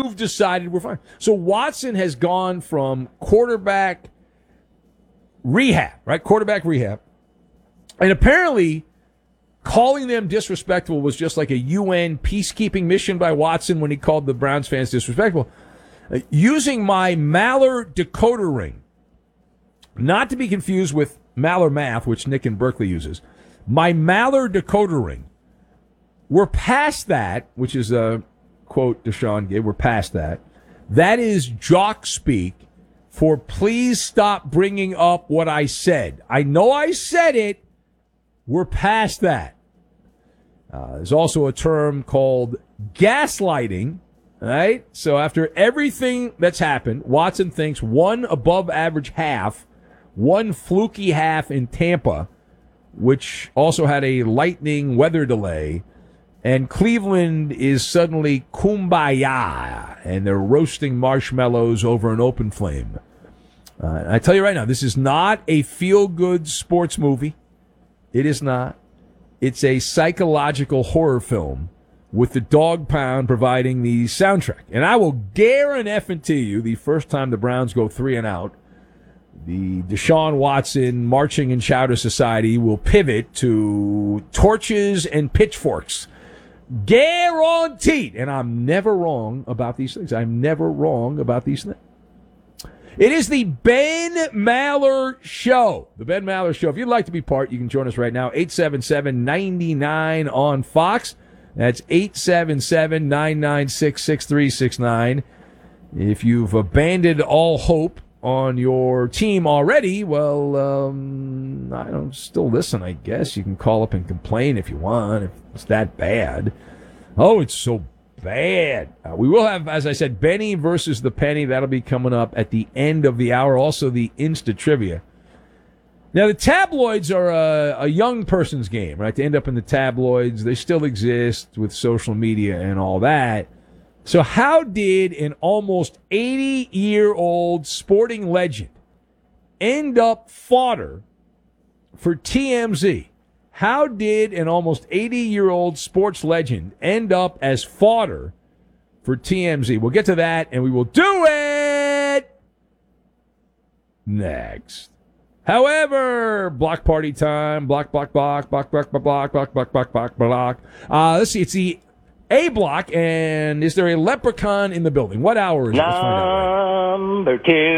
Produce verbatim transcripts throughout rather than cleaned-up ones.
you've decided we're fine. So Watson has gone from quarterback rehab, right? Quarterback rehab. And apparently calling them disrespectful was just like a U N peacekeeping mission by Watson when he called the Browns fans disrespectful. Uh, using my Maller decoder ring, not to be confused with Maller Math, which Nick and Berkeley uses. My Maller decoder ring. We're past that, which is a quote Deshaun gave. We're past that. That is jock speak for please stop bringing up what I said. I know I said it. We're past that. Uh, there's also a term called gaslighting, right? So after everything that's happened, Watson thinks one above average half, one fluky half in Tampa, which also had a lightning weather delay, and Cleveland is suddenly kumbaya, and they're roasting marshmallows over an open flame. Uh, I tell you right now, this is not a feel-good sports movie. It is not. It's a psychological horror film with the Dog Pound providing the soundtrack. And I will guarantee you the first time the Browns go three and out, the Deshaun Watson Marching and Chowder Society will pivot to torches and pitchforks. Guaranteed. And I'm never wrong about these things. I'm never wrong about these things. It is the Ben Maller Show. The Ben Maller Show. If you'd like to be part, you can join us right now. eight seven seven, nine nine on Fox. That's eight seven seven, nine nine six, six three six nine. If you've abandoned all hope on your team already, well, um, I don't still listen, I guess. You can call up and complain if you want, if it's that bad. Oh, it's so bad. Uh, we will have, as I said, Benny versus the Penny. That'll be coming up at the end of the hour. Also, the Insta Trivia. Now, the tabloids are a, a young person's game, right? To end up in the tabloids, they still exist with social media and all that. So how did an almost eighty-year-old sporting legend end up fodder for T M Z? How did an almost eighty-year-old sports legend end up as fodder for T M Z? We'll get to that, and we will do it next. However, block party time. Block, block, block, block, block, block, block, block, block, block, block, block. Uh, let's see. It's the A block, and is there a leprechaun in the building? What hour is it? Let's find out. Number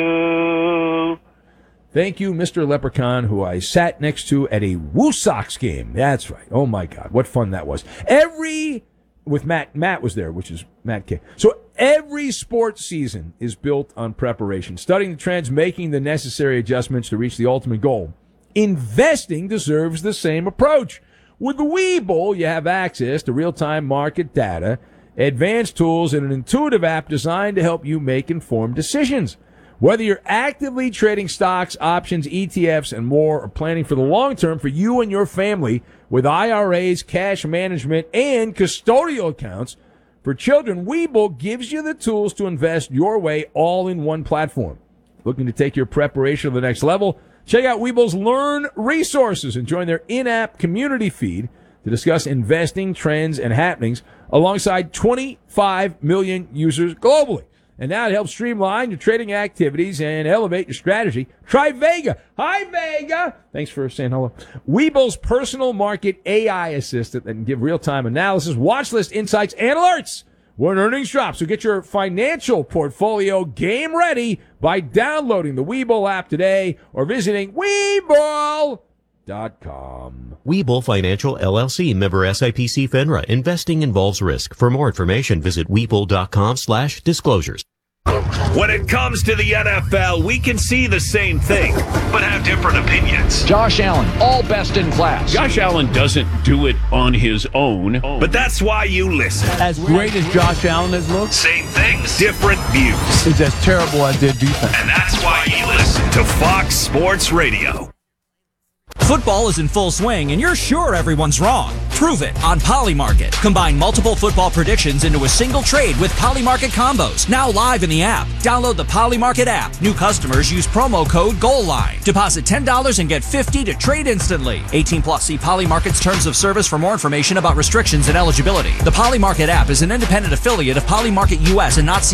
two. Thank you, Mister Leprechaun, who I sat next to at a Woo Sox game. That's right. Oh, my God. What fun that was. Every, with Matt, Matt was there, which is Matt K. So every sports season is built on preparation, studying the trends, making the necessary adjustments to reach the ultimate goal. Investing deserves the same approach. With the Webull, you have access to real-time market data, advanced tools, and an intuitive app designed to help you make informed decisions. Whether you're actively trading stocks, options, E T Fs, and more, or planning for the long term for you and your family with I R As, cash management, and custodial accounts for children, Webull gives you the tools to invest your way all in one platform. Looking to take your preparation to the next level? Check out Webull's Learn resources and join their in-app community feed to discuss investing trends and happenings alongside twenty-five million users globally. And now to help streamline your trading activities and elevate your strategy, try Vega. Hi, Vega. Thanks for saying hello. Webull's personal market A I assistant that can give real-time analysis, watch list insights, and alerts when earnings drop. So get your financial portfolio game ready by downloading the Webull app today or visiting Webull dot com. Webull Financial, L L C, member S I P C FINRA. Investing involves risk. For more information, visit Webull dot com slash disclosures. When it comes to the N F L, we can see the same thing, but have different opinions. Josh Allen, all best in class. Josh Allen doesn't do it on his own. But that's why you listen. As great as Josh Allen has looked, same things, different views. It's as terrible as their defense. And that's why you listen to Fox Sports Radio. Football is in full swing, and you're sure everyone's wrong. Prove it on Polymarket. Combine multiple football predictions into a single trade with Polymarket combos. Now live in the app. Download the Polymarket app. New customers use promo code GOALLINE. Deposit ten dollars and get fifty dollars to trade instantly. eighteen plus. See Polymarket's terms of service for more information about restrictions and eligibility. The Polymarket app is an independent affiliate of Polymarket U S and not